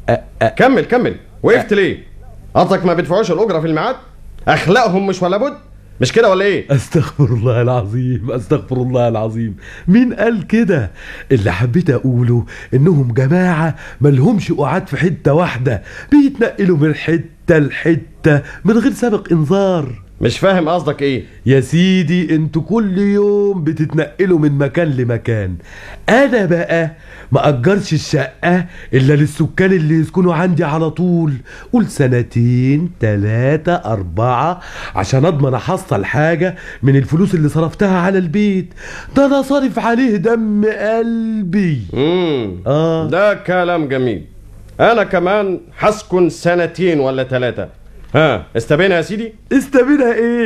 كمل كمل، وقفت ليه؟ قصدك ما بيدفعوش الاجره في الميعاد؟ اخلاقهم مش ولا بد، مش كده ولا ايه؟ استغفر الله العظيم، استغفر الله العظيم. مين قال كده؟ اللي حبيت اقوله انهم جماعة ملهمش قعاد في حتة واحدة، بيتنقلوا من حتة لحتة من غير سابق انذار. مش فاهم قصدك ايه يا سيدي، انتوا كل يوم بتتنقلوا من مكان لمكان. انا بقى ما اجرش الشقة الا للسكان اللي يسكنوا عندي على طول، قول 2 3 4 عشان اضمن احصل حاجة من الفلوس اللي صرفتها على البيت. ده انا صارف عليه دم قلبي. ده كلام جميل. انا كمان هسكن 2 ولا 3. ها، استبينا يا سيدي؟ استبينا ايه؟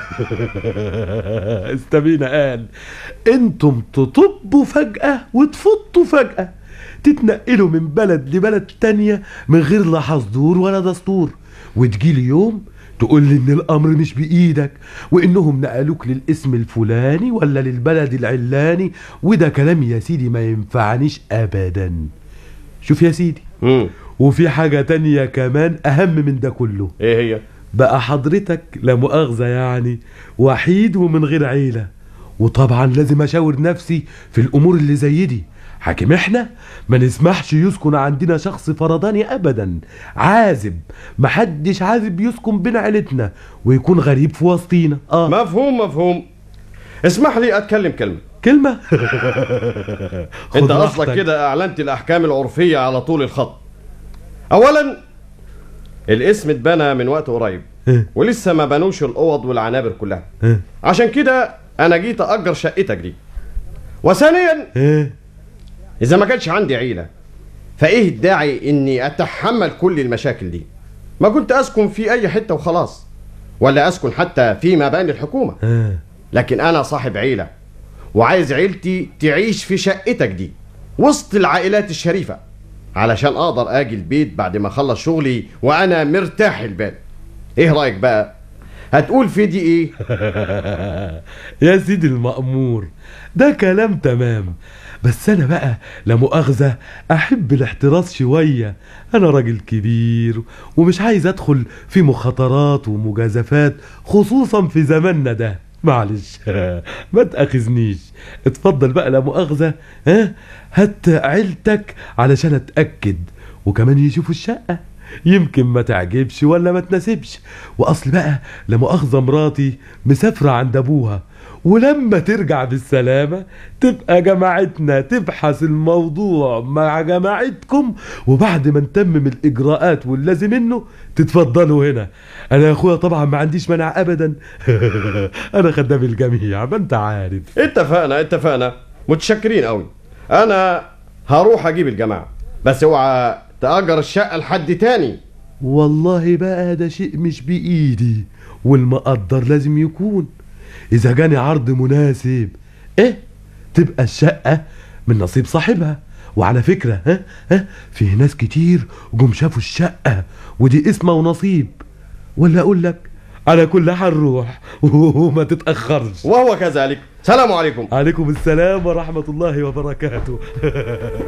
استبينا قال انتم تطبوا فجأة وتفضوا فجأة، تتنقلوا من بلد لبلد تانية من غير لا حصدور ولا دستور، وتجيلي يوم تقول لي ان الامر مش بايدك، وانهم نقلوك للاسم الفلاني ولا للبلد العلاني، وده كلام يا سيدي ما ينفعنيش ابدا. شوف يا سيدي، وفي حاجة تانية كمان أهم من ده كله. إيه هي؟ بقى حضرتك لا مؤاخذة يعني وحيد ومن غير عيلة، وطبعا لازم أشاور نفسي في الأمور اللي زي دي. حاكم احنا ما نسمحش يسكن عندنا شخص فرداني أبدا، عازب، محدش عازب يسكن بين عيلتنا ويكون غريب في وسطينا. مفهوم مفهوم. اسمح لي أتكلم كلمة. انت اصلك كده اعلنت الاحكام العرفية على طول الخط. اولا الاسم اتبنى من وقت قريب ولسه ما بنوش الاوض والعنابر كلها، عشان كده انا جيت اجر شقتك دي. وثانيا اذا ما كانش عندي عيلة فايه الداعي اني اتحمل كل المشاكل دي؟ ما كنت اسكن في اي حتة وخلاص، ولا اسكن حتى في مباني الحكومة. لكن انا صاحب عيلة وعايز عيلتي تعيش في شقتك دي وسط العائلات الشريفة، علشان اقدر اجي البيت بعد ما اخلص شغلي وانا مرتاح البال. ايه رأيك بقى؟ هتقول في دي ايه؟ يا سيدي المأمور، ده كلام تمام، بس انا بقى لا مؤاخذة احب الاحتراس شوية. انا راجل كبير ومش عايز ادخل في مخاطرات ومجازفات، خصوصا في زماننا ده. معلش ما تأخذنيش، اتفضل بقى لا مؤاخذة، هات عيلتك علشان اتأكد، وكمان يشوفوا الشقة، يمكن ما تعجبش ولا ما تناسبش. واصل بقى لا مؤاخذة مراتي مسافرة عند ابوها، ولما ترجع بالسلامة تبقى جماعتنا تبحث الموضوع مع جماعتكم، وبعد ما نتمم الإجراءات واللازم منه تتفضلوا هنا. أنا يا أخويا طبعا ما عنديش منع أبدا. أنا خدام الجميع ما أنت عارف. اتفقنا، متشكرين قوي. أنا هروح أجيب الجماعة، بس اوعى تأجر الشقة لحد تاني. والله بقى ده شيء مش بإيدي، والمقدر لازم يكون إذا جاني عرض مناسب تبقى الشقة من نصيب صاحبها. وعلى فكرة في ناس كتير جم شافوا الشقة، ودي اسمه ونصيب. ولا أقول لك على كل حال روح وما تتأخرش. وهو كذلك. سلام عليكم. عليكم السلام ورحمة الله وبركاته.